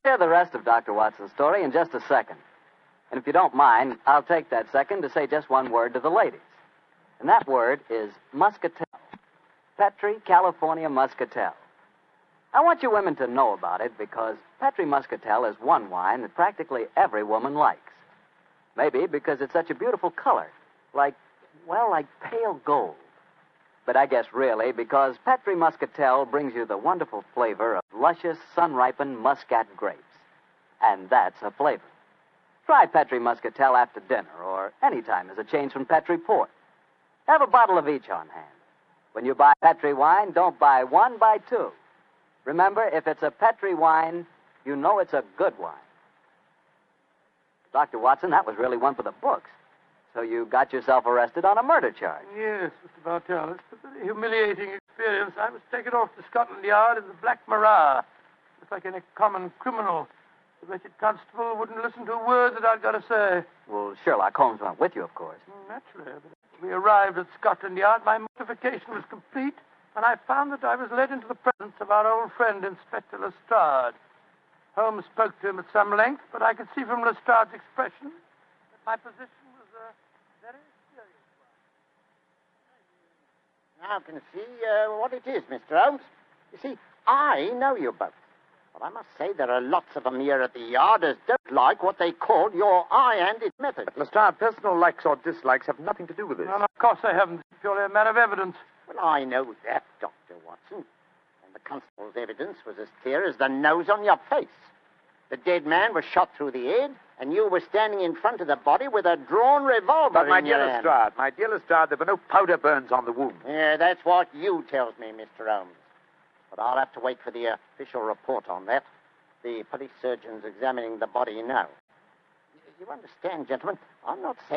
Hear the rest of Dr. Watson's story in just a second. And if you don't mind, I'll take that second to say just one word to the ladies. And that word is muscatel. Petri California Muscatel. I want you women to know about it because Petri Muscatel is one wine that practically every woman likes. Maybe because it's such a beautiful color, like pale gold. But I guess really because Petri Muscatel brings you the wonderful flavor of luscious, sun-ripened Muscat grapes. And that's a flavor. Try Petri Muscatel after dinner or any time as a change from Petri Port. Have a bottle of each on hand. When you buy Petri wine, don't buy one, buy two. Remember, if it's a Petri wine, you know it's a good wine. Dr. Watson, that was really one for the books. So you got yourself arrested on a murder charge. Yes, Mr. Bartell. It's a very humiliating experience. I was taken off to Scotland Yard in the Black Marat. Just like any common criminal. The wretched constable wouldn't listen to a word that I'd got to say. Well, Sherlock Holmes went with you, of course. Naturally. But we arrived at Scotland Yard. My mortification was complete, and I found that I was led into the presence of our old friend, Inspector Lestrade. Holmes spoke to him at some length, but I could see from Lestrade's expression that my position was a very serious one. Now I can see what it is, Mr. Holmes. You see, I know you both. But I must say there are lots of them here at the Yard as don't like what they call your high-handed method. But, Lestrade, personal likes or dislikes have nothing to do with this. No, of course they haven't. It's purely a matter of evidence. Well, I know that, Dr. Watson. And the constable's evidence was as clear as the nose on your face. The dead man was shot through the head, and you were standing in front of the body with a drawn revolver But, my in dear your hand. Lestrade, there were no powder burns on the wound. Yeah, that's what you tells me, Mr. Holmes. But I'll have to wait for the official report on that. The police surgeon's examining the body now. You understand, gentlemen, I'm not saying